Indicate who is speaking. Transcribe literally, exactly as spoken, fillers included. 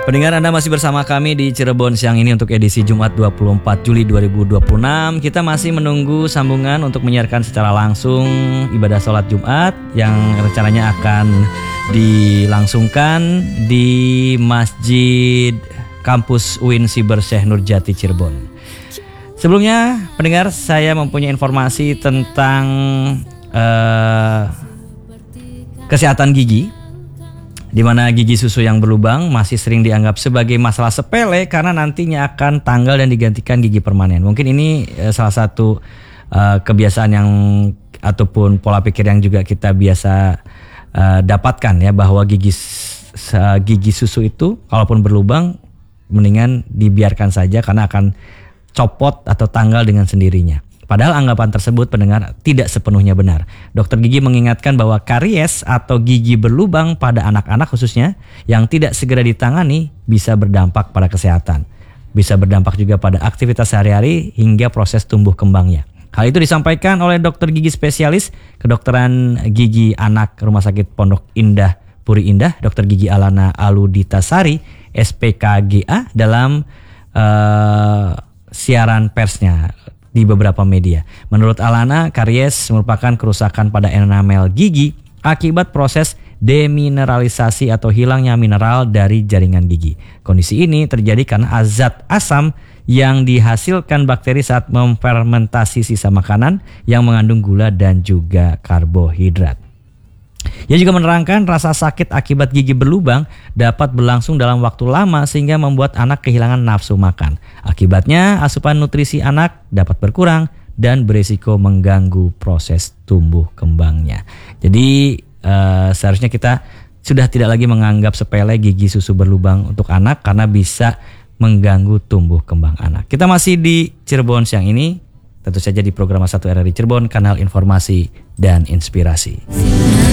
Speaker 1: Pendengar, Anda masih bersama kami di Cirebon siang ini untuk edisi Jumat dua puluh empat Juli dua ribu dua puluh enam. Kita masih menunggu sambungan untuk menyiarkan secara langsung ibadah sholat Jumat yang rencananya akan dilangsungkan di Masjid Kampus U I N Siber Syekh Nurjati Cirebon. Sebelumnya, pendengar, saya mempunyai informasi tentang uh, kesehatan gigi, di mana gigi susu yang berlubang masih sering dianggap sebagai masalah sepele karena nantinya akan tanggal dan digantikan gigi permanen. Mungkin ini eh, salah satu eh, kebiasaan yang ataupun pola pikir yang juga kita biasa eh, dapatkan ya, bahwa gigi gigi susu itu kalaupun berlubang mendingan dibiarkan saja karena akan copot atau tanggal dengan sendirinya. Padahal anggapan tersebut, pendengar, tidak sepenuhnya benar. Dokter gigi mengingatkan bahwa karies atau gigi berlubang pada anak-anak khususnya yang tidak segera ditangani bisa berdampak pada kesehatan. Bisa berdampak juga pada aktivitas sehari-hari hingga proses tumbuh kembangnya. Hal itu disampaikan oleh dokter gigi spesialis kedokteran gigi anak Rumah Sakit Pondok Indah Puri Indah, Dokter Gigi Alana Aluditasari, S P K G A, dalam uh, siaran persnya di beberapa media. Menurut Alana, karies merupakan kerusakan pada enamel gigi akibat proses demineralisasi atau hilangnya mineral dari jaringan gigi. Kondisi ini terjadi karena zat asam yang dihasilkan bakteri saat memfermentasi sisa makanan yang mengandung gula dan juga karbohidrat. Ia juga menerangkan rasa sakit akibat gigi berlubang dapat berlangsung dalam waktu lama sehingga membuat anak kehilangan nafsu makan. Akibatnya asupan nutrisi anak dapat berkurang dan berisiko mengganggu proses tumbuh kembangnya. Jadi uh, seharusnya kita sudah tidak lagi menganggap sepele gigi susu berlubang untuk anak karena bisa mengganggu tumbuh kembang anak. Kita masih di Cirebon siang ini, tentu saja di program satu R R I Cirebon, kanal informasi dan inspirasi.